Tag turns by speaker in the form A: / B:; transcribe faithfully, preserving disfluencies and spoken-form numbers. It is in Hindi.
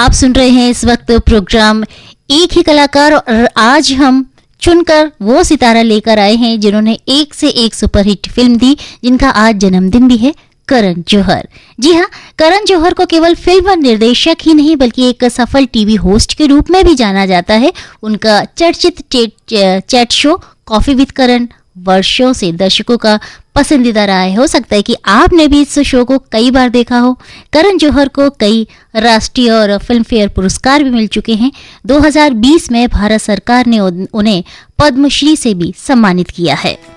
A: आप सुन रहे हैं इस वक्त प्रोग्राम एक ही कलाकार और आज हम चुनकर वो सितारा लेकर आए हैं जिन्होंने एक से एक सुपरहिट फिल्म दी, जिनका आज जन्मदिन भी है, करण जौहर। जी हाँ, करण जौहर को केवल फिल्म निर्देशक ही नहीं बल्कि एक सफल टीवी होस्ट के रूप में भी जाना जाता है। उनका चर्चित चैट शो कॉफी विद करण वर्षों से दर्शकों का पसंदीदा रहा है। हो सकता है कि आपने भी इस शो को कई बार देखा हो। करण जौहर को कई राष्ट्रीय और फिल्म फेयर पुरस्कार भी मिल चुके हैं। दो हज़ार बीस में भारत सरकार ने उन्हें पद्मश्री से भी सम्मानित किया है।